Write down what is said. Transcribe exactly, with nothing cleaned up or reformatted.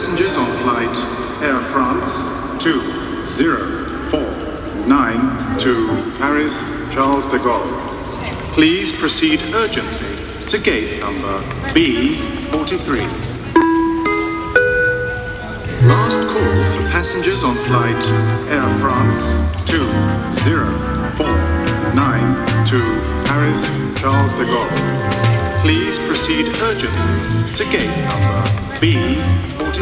passengers on flight Air France two zero four nine to Paris Charles de Gaulle, please proceed urgently to gate number B forty-three. Last call for passengers on flight Air France two zero four nine to Paris Charles de Gaulle, please proceed urgently to gate number B forty-three.